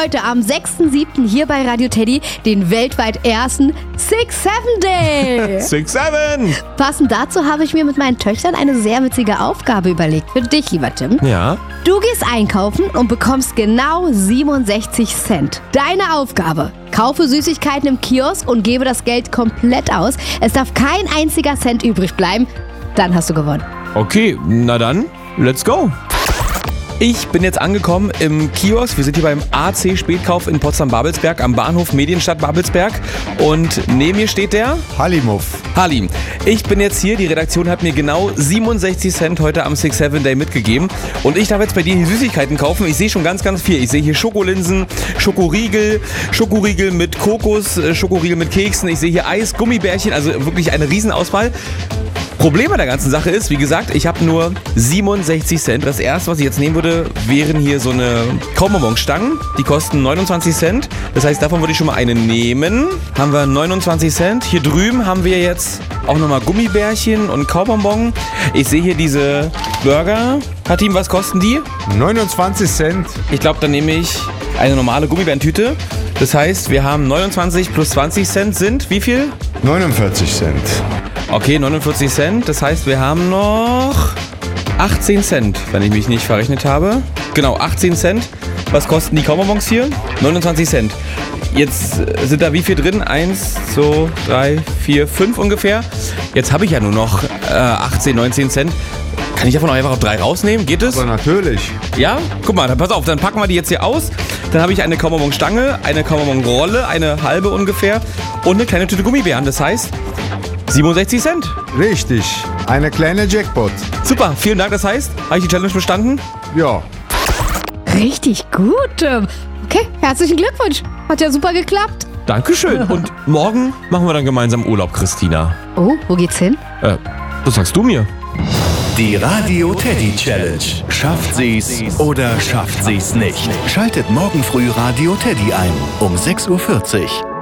heute am 6.7. hier bei Radio Teddy den weltweit ersten 6-7 Day. 6-7! Passend dazu habe ich mir mit meinen Töchtern eine sehr witzige Aufgabe überlegt. Für dich, lieber Tim. Ja. Du gehst einkaufen und bekommst genau 67 Cent. Deine Aufgabe: Kaufe Süßigkeiten im Kiosk und gebe das Geld komplett aus. Es darf kein einziger Cent übrig bleiben. Dann hast du gewonnen. Okay, na dann, let's go. Ich bin jetzt angekommen im Kiosk. Wir sind hier beim AC Spätkauf in Potsdam-Babelsberg am Bahnhof Medienstadt Babelsberg. Und neben mir steht der Halimov. Halim. Ich bin jetzt hier. Die Redaktion hat mir genau 67 Cent heute am 6-7 Day mitgegeben. Und ich darf jetzt bei dir hier Süßigkeiten kaufen. Ich sehe schon ganz, ganz viel. Ich sehe hier Schokolinsen, Schokoriegel mit Kokos, Schokoriegel mit Keksen. Ich sehe hier Eis, Gummibärchen. Also wirklich eine Riesenauswahl. Problem bei der ganzen Sache ist, wie gesagt, ich habe nur 67 Cent. Das erste, was ich jetzt nehmen würde, wären hier so eine Kaubonbon-Stangen. Die kosten 29 Cent. Das heißt, davon würde ich schon mal eine nehmen. Haben wir 29 Cent. Hier drüben haben wir jetzt auch nochmal Gummibärchen und Kaubonbon. Ich sehe hier diese Burger. Hatim, was kosten die? 29 Cent. Ich glaube, dann nehme ich eine normale Gummibärentüte. Das heißt, wir haben 29 plus 20 Cent sind wie viel? 49 Cent. Okay, 49 Cent. Das heißt, wir haben noch 18 Cent, wenn ich mich nicht verrechnet habe. Genau, 18 Cent. Was kosten die Kaubonbons hier? 29 Cent. Jetzt sind da wie viel drin? 1, 2, 3, 4, 5 ungefähr. Jetzt habe ich ja nur noch 18, 19 Cent. Kann ich davon auch einfach auf 3 rausnehmen? Geht es? Aber natürlich. Ja? Guck mal, dann pass auf, dann packen wir die jetzt hier aus. Dann habe ich eine Kaubonbon-Stange, eine Kaubonbon-Rolle, eine halbe ungefähr und eine kleine Tüte Gummibären. Das heißt 67 Cent. Richtig. Eine kleine Jackpot. Super, vielen Dank. Das heißt, habe ich die Challenge bestanden? Ja. Richtig gut, Tim. Okay, herzlichen Glückwunsch. Hat ja super geklappt. Dankeschön. Und morgen machen wir dann gemeinsam Urlaub, Christina. Oh, wo geht's hin? Das sagst du mir. Die Radio Teddy Challenge. Schafft sie's oder schafft sie's nicht? Schaltet morgen früh Radio Teddy ein um 6:40 Uhr.